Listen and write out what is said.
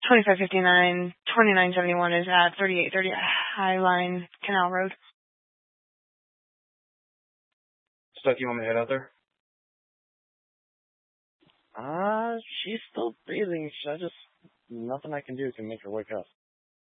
2559, 2971 is at 3830 Highline Canal Road. Stuff you want me to head out there? She's still breathing. Nothing I can do can make her wake up.